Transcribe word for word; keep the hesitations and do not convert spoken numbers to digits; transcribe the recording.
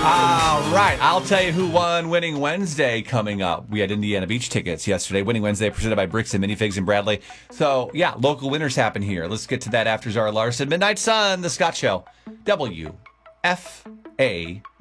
All right, I'll tell you who won Winning Wednesday coming up. We had Indiana Beach tickets yesterday. Winning Wednesday presented by Bricks and Minifigs in Bradley. So, yeah, local winners happen here. Let's get to that after Zara Larson. Midnight Sun, The Scott Show. W F A